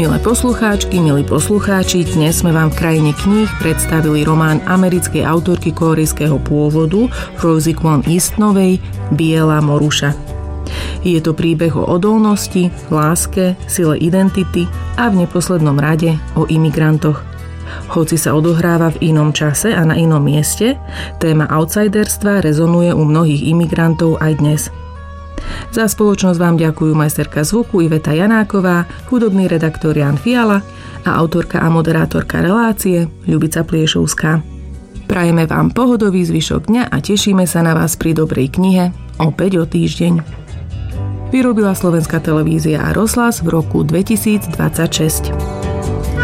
Milé poslucháčky, milí poslucháči, dnes sme vám v krajine kníh predstavili román americkej autorky kórejského pôvodu Rosie Kwon Eastonovej Biela moruša. Je to príbeh o odolnosti, láske, sile identity a v neposlednom rade o imigrantoch. Hoci sa odohráva v inom čase a na inom mieste, téma outsiderstva rezonuje u mnohých imigrantov aj dnes. Za spoločnosť vám ďakujú majsterka zvuku Iveta Janáková, hudobný redaktor Jan Fiala a autorka a moderátorka relácie Ľubica Pliešovská. Prajeme vám pohodový zvyšok dňa a tešíme sa na vás pri dobrej knihe opäť o týždeň. Vyrobila Slovenská televízia a rozhlas v roku 2026.